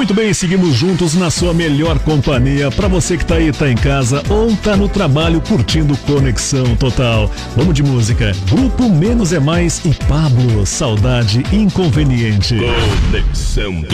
Muito bem, seguimos juntos na sua melhor companhia. Para você que tá aí, tá em casa ou tá no trabalho curtindo Conexão Total. Vamos de música. Grupo Menos é Mais e Pablo, Saudade Inconveniente. Conexão